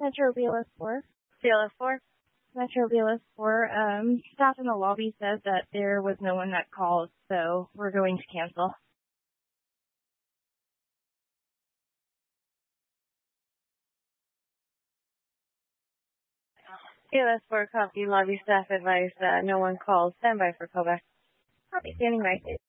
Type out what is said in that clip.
Metro BLS 4. BLS 4? Metro BLS 4. Staff in the lobby says that there was no one that called, so we're going to cancel. BLS 4, copy. Lobby staff advised no one called. Stand by for callback. Copy, standing by.